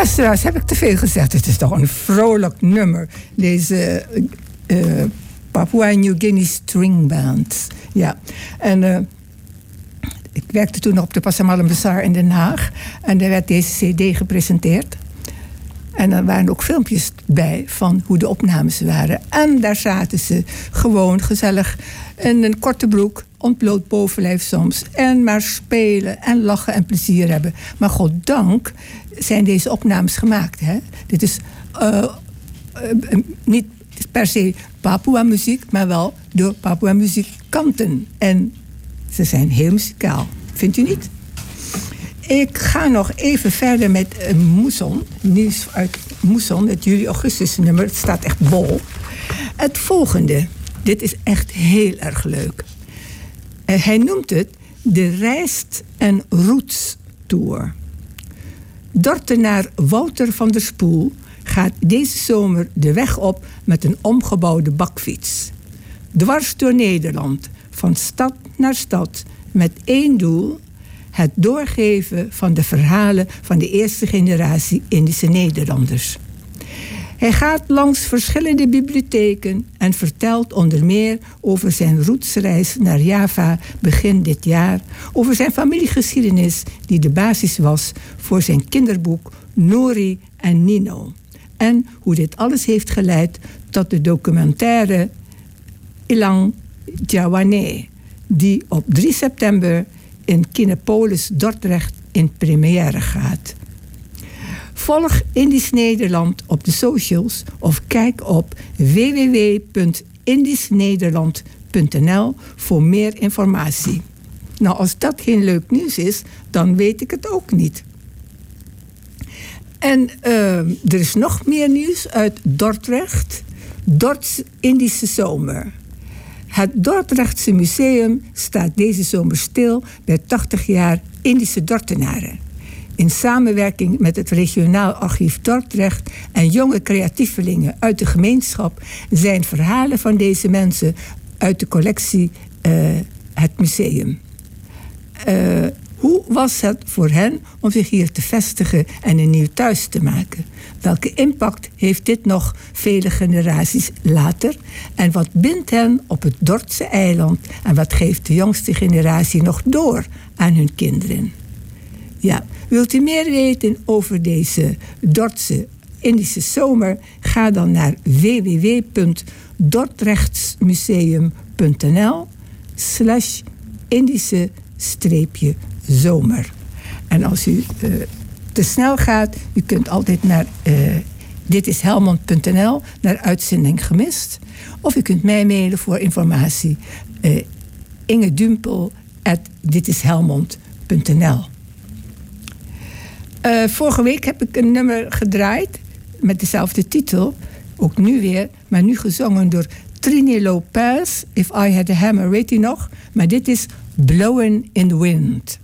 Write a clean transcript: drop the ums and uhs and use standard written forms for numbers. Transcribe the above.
Luisteraars, heb ik te veel gezegd? Het is toch een vrolijk nummer. Deze Papua New Guinea String Band. Ja, en ik werkte toen op de Passamalem Bazaar in Den Haag. En daar werd deze cd gepresenteerd. En er waren ook filmpjes bij van hoe de opnames waren. En daar zaten ze gewoon gezellig in een korte broek, ontbloot bovenlijf soms. En maar spelen en lachen en plezier hebben. Maar goddank zijn deze opnames gemaakt. Hè? Dit is niet per se Papua muziek, maar wel door Papua muzikanten. En ze zijn heel muzikaal. Vindt u niet? Ik ga nog even verder met Moesson. Nieuws uit Moesson, het juli-augustus nummer. Het staat echt bol. Het volgende. Dit is echt heel erg leuk. Hij noemt het de Rijst en Roots Tour. Dortenaar Wouter van der Spoel gaat deze zomer de weg op met een omgebouwde bakfiets. Dwars door Nederland, van stad naar stad, met één doel: het doorgeven van de verhalen van de eerste generatie Indische Nederlanders. Hij gaat langs verschillende bibliotheken en vertelt onder meer over zijn rootsreis naar Java begin dit jaar, over zijn familiegeschiedenis die de basis was voor zijn kinderboek Nori en Nino. En hoe dit alles heeft geleid tot de documentaire Ilang Jawane, die op 3 september in Kinepolis Dordrecht in première gaat. Volg Indisch Nederland op de socials of kijk op www.indischnederland.nl voor meer informatie. Nou, als dat geen leuk nieuws is, dan weet ik het ook niet. En er is nog meer nieuws uit Dordrecht. Dords Indische Zomer. Het Dordrechtse Museum staat deze zomer stil bij 80 jaar Indische Dordtenaren. In samenwerking met het regionaal archief Dordrecht en jonge creatievelingen uit de gemeenschap zijn verhalen van deze mensen uit de collectie het museum. Hoe was het voor hen om zich hier te vestigen en een nieuw thuis te maken? Welke impact heeft dit nog vele generaties later? En wat bindt hen op het Dordtse eiland? En wat geeft de jongste generatie nog door aan hun kinderen? Ja, wilt u meer weten over deze Dordtse Indische Zomer? Ga dan naar www.dordrechtsmuseum.nl/Indische-zomer. En als u te snel gaat, u kunt altijd naar ditishelmond.nl naar uitzending gemist. Of u kunt mij mailen voor informatie. ingedumpel@ditishelmond.nl. Vorige week heb ik een nummer gedraaid met dezelfde titel. Ook nu weer, maar nu gezongen door Trini Lopez. If I Had a Hammer, weet u nog? Maar dit is Blowin' in the Wind.